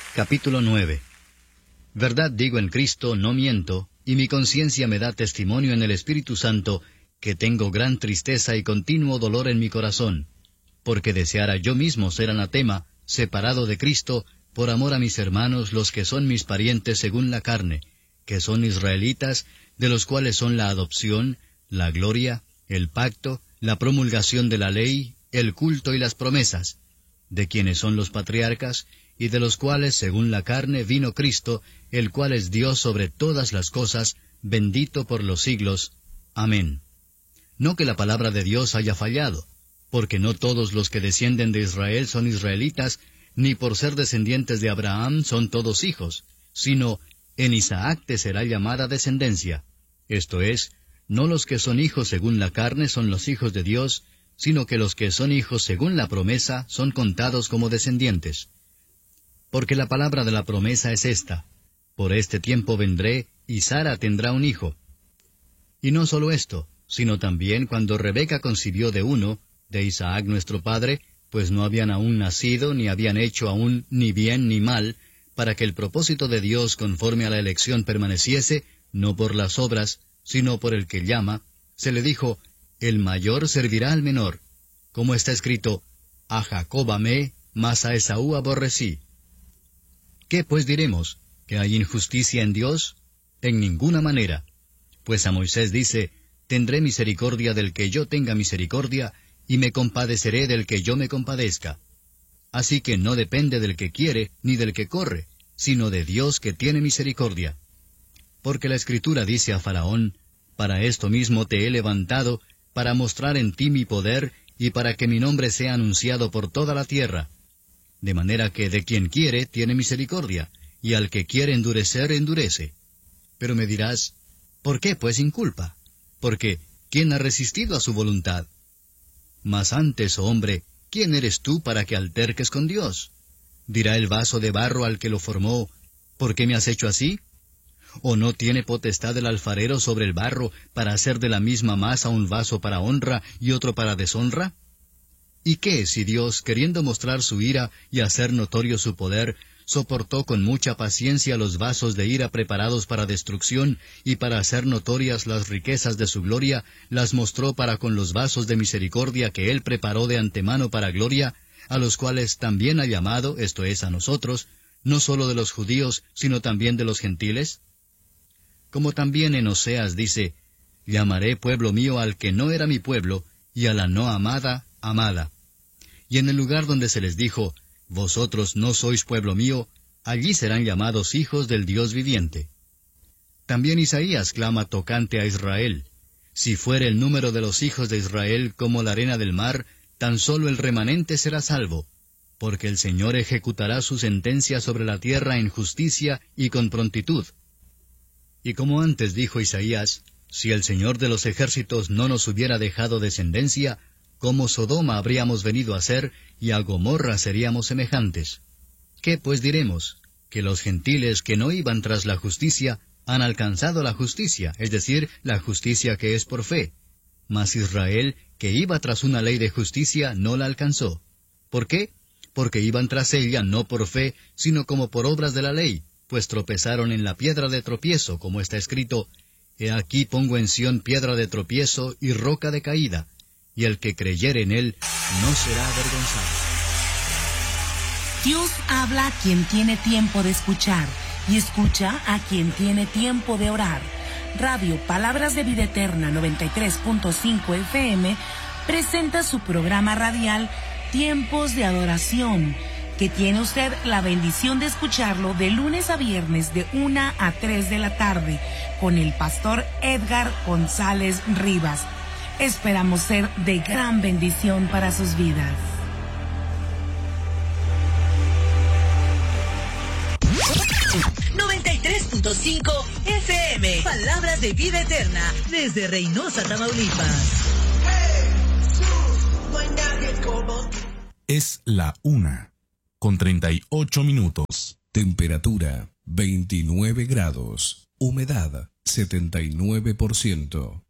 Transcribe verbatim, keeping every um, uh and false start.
Capítulo nueve. Verdad digo en Cristo, no miento, y mi conciencia me da testimonio en el Espíritu Santo, que tengo gran tristeza y continuo dolor en mi corazón, porque deseara yo mismo ser anatema, separado de Cristo, por amor a mis hermanos, los que son mis parientes según la carne, que son israelitas, de los cuales son la adopción, la gloria, el pacto, la promulgación de la ley, el culto y las promesas, de quienes son los patriarcas, y de los cuales, según la carne, vino Cristo, el cual es Dios sobre todas las cosas, bendito por los siglos. Amén. No que la palabra de Dios haya fallado, porque no todos los que descienden de Israel son israelitas, ni por ser descendientes de Abraham son todos hijos, sino en Isaac te será llamada descendencia. Esto es, no los que son hijos según la carne son los hijos de Dios, sino que los que son hijos según la promesa son contados como descendientes. Porque la palabra de la promesa es esta: por este tiempo vendré, y Sara tendrá un hijo. Y no solo esto, sino también cuando Rebeca concibió de uno, de Isaac nuestro padre, pues no habían aún nacido, ni habían hecho aún ni bien ni mal, para que el propósito de Dios conforme a la elección permaneciese, no por las obras, sino por el que llama, se le dijo: el mayor servirá al menor, como está escrito: a Jacob amé, mas a Esaú aborrecí. ¿Qué pues diremos? ¿Que hay injusticia en Dios? En ninguna manera. Pues a Moisés dice: tendré misericordia del que yo tenga misericordia, y me compadeceré del que yo me compadezca. Así que no depende del que quiere, ni del que corre, sino de Dios que tiene misericordia. Porque la Escritura dice a Faraón: para esto mismo te he levantado, para mostrar en ti mi poder, y para que mi nombre sea anunciado por toda la tierra. De manera que de quien quiere tiene misericordia, y al que quiere endurecer, endurece. Pero me dirás: ¿por qué pues inculpa? Porque ¿quién ha resistido a su voluntad? Mas antes, oh hombre, ¿quién eres tú para que alterques con Dios? Dirá el vaso de barro al que lo formó: ¿por qué me has hecho así? ¿O no tiene potestad el alfarero sobre el barro para hacer de la misma masa un vaso para honra y otro para deshonra? ¿Y qué si Dios, queriendo mostrar su ira y hacer notorio su poder, soportó con mucha paciencia los vasos de ira preparados para destrucción, y para hacer notorias las riquezas de su gloria, las mostró para con los vasos de misericordia que él preparó de antemano para gloria, a los cuales también ha llamado, esto es, a nosotros, no sólo de los judíos, sino también de los gentiles? Como también en Oseas dice: llamaré pueblo mío al que no era mi pueblo, y a la no amada, amada. Y en el lugar donde se les dijo: vosotros no sois pueblo mío, allí serán llamados hijos del Dios viviente. También Isaías clama tocante a Israel: si fuere el número de los hijos de Israel como la arena del mar, tan solo el remanente será salvo, porque el Señor ejecutará su sentencia sobre la tierra en justicia y con prontitud. Y como antes dijo Isaías: si el Señor de los ejércitos no nos hubiera dejado descendencia, como Sodoma habríamos venido a ser, y a Gomorra seríamos semejantes. ¿Qué pues diremos? Que los gentiles que no iban tras la justicia han alcanzado la justicia, es decir, la justicia que es por fe. Mas Israel, que iba tras una ley de justicia, no la alcanzó. ¿Por qué? Porque iban tras ella no por fe, sino como por obras de la ley, pues tropezaron en la piedra de tropiezo, como está escrito: he aquí pongo en Sión piedra de tropiezo y roca de caída, y el que creyere en él no será avergonzado. Dios habla a quien tiene tiempo de escuchar, y escucha a quien tiene tiempo de orar. Radio Palabras de Vida Eterna noventa y tres punto cinco F M presenta su programa radial Tiempos de Adoración, que tiene usted la bendición de escucharlo de lunes a viernes de una a tres de la tarde, con el pastor Edgar González Rivas. Esperamos ser de gran bendición para sus vidas. noventa y tres punto cinco F M, Palabras de Vida Eterna, desde Reynosa, Tamaulipas. Es la una, con treinta y ocho minutos. Temperatura veintinueve grados. Humedad setenta y nueve por ciento.